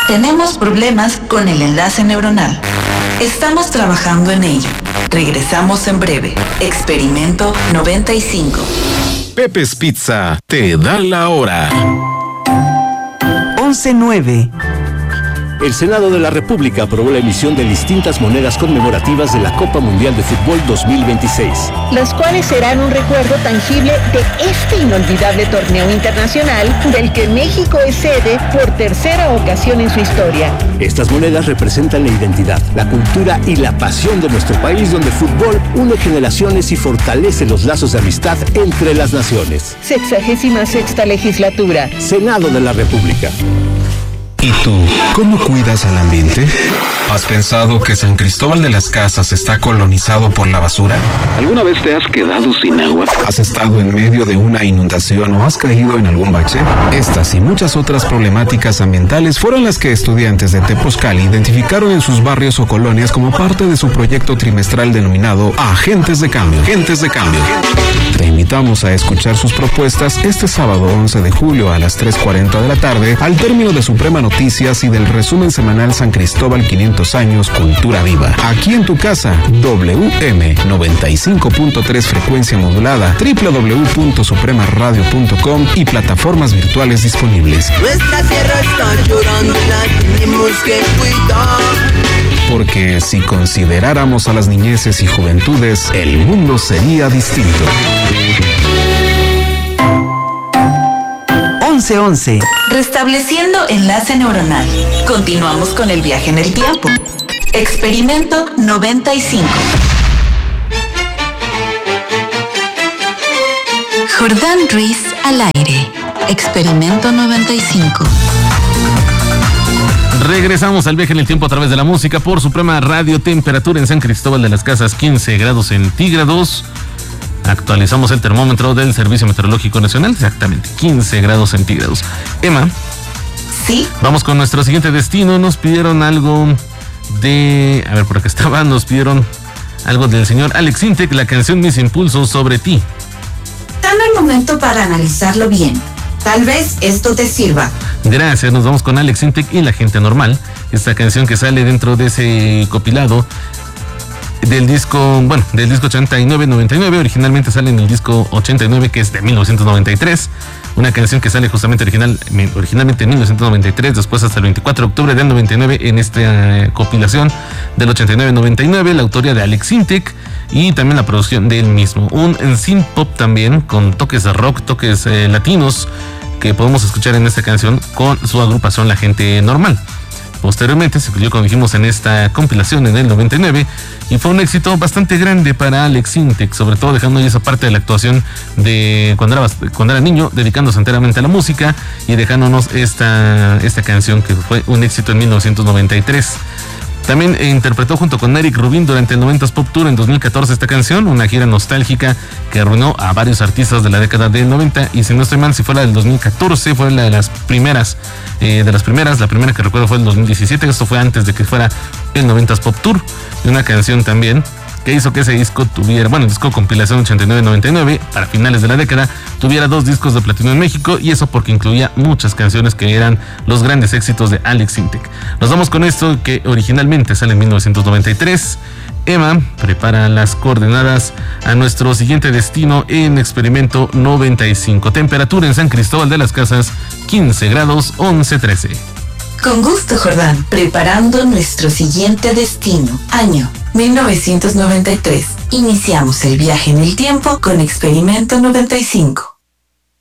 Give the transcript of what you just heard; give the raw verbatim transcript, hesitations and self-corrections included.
Tenemos problemas con el enlace neuronal. Estamos trabajando en ello. Regresamos en breve. Experimento noventa y cinco. Pepe's Pizza te da la hora. once nueve. El Senado de la República aprobó la emisión de distintas monedas conmemorativas de la Copa Mundial de Fútbol dos mil veintiséis. Las cuales serán un recuerdo tangible de este inolvidable torneo internacional del que México es sede por tercera ocasión en su historia. Estas monedas representan la identidad, la cultura y la pasión de nuestro país, donde el fútbol une generaciones y fortalece los lazos de amistad entre las naciones. Sexagésima sexta legislatura. Senado de la República. ¿Y tú, cómo cuidas al ambiente? ¿Has pensado que San Cristóbal de las Casas está colonizado por la basura? ¿Alguna vez te has quedado sin agua? ¿Has estado en medio de una inundación o has caído en algún bache? Estas y muchas otras problemáticas ambientales fueron las que estudiantes de Tepozcali identificaron en sus barrios o colonias como parte de su proyecto trimestral denominado Agentes de Cambio. Agentes de Cambio. Te invitamos a escuchar sus propuestas este sábado once de julio a las tres cuarenta de la tarde, al término de Suprema Noticias y del resumen semanal San Cristóbal quinientos años Cultura Viva. Aquí en tu casa, W M noventa y cinco punto tres frecuencia modulada, doble u doble u doble u punto suprema radio punto com y plataformas virtuales disponibles. Nuestra tierra está llorando y la tenemos que cuidar. Porque si consideráramos a las niñeces y juventudes, el mundo sería distinto. once once. Restableciendo enlace neuronal. Continuamos con el viaje en el tiempo. Experimento noventa y cinco. Jordán Ruiz al aire. Experimento noventa y cinco. Regresamos al viaje en el tiempo a través de la música por Suprema Radio. Temperatura en San Cristóbal de las Casas quince grados centígrados. Actualizamos el termómetro del Servicio Meteorológico Nacional, exactamente quince grados centígrados. Emma. Sí. Vamos con nuestro siguiente destino. Nos pidieron algo de... A ver, por acá estaba. Nos pidieron algo del señor Alex Intec, la canción Mis Impulsos sobre ti. Dame el momento para analizarlo bien. Tal vez esto te sirva. Gracias, nos vamos con Alex Intec y La Gente Normal. Esta canción que sale dentro de ese compilado del disco, bueno, del disco ochenta y nueve noventa y nueve, originalmente sale en el disco ochenta y nueve, que es de mil novecientos noventa y tres, una canción que sale justamente original, originalmente en mil novecientos noventa y tres, después hasta el veinticuatro de octubre del noventa y nueve en esta compilación del ochenta y nueve noventa y nueve, la autoría de Alex Intec y también la producción de él mismo, un synth pop también con toques de rock, toques eh, latinos que podemos escuchar en esta canción con su agrupación La Gente Normal. Posteriormente se incluyó, como dijimos, en esta compilación en el noventa y nueve y fue un éxito bastante grande para Alex Intec, sobre todo dejando ahí esa parte de la actuación de cuando era, cuando era niño, dedicándose enteramente a la música y dejándonos esta, esta canción que fue un éxito en mil novecientos noventa y tres. También interpretó junto con Eric Rubin durante el noventas Pop Tour en dos mil catorce esta canción, una gira nostálgica que arruinó a varios artistas de la década del noventa, y si no estoy mal, si fue la del dos mil catorce, fue la de las primeras, eh, de las primeras, la primera que recuerdo fue el dos mil diecisiete, esto fue antes de que fuera el noventas Pop Tour, y una canción también que hizo que ese disco tuviera, bueno, el disco compilación ochenta y nueve noventa y nueve, para finales de la década, tuviera dos discos de platino en México, y eso porque incluía muchas canciones que eran los grandes éxitos de Alex Intec. Nos vamos con esto que originalmente sale en mil novecientos noventa y tres. Emma prepara las coordenadas a nuestro siguiente destino en Experimento noventa y cinco. Temperatura en San Cristóbal de las Casas, quince grados, once trece. Con gusto, Jordán, preparando nuestro siguiente destino. Año mil novecientos noventa y tres. Iniciamos el viaje en el tiempo con Experimento noventa y cinco.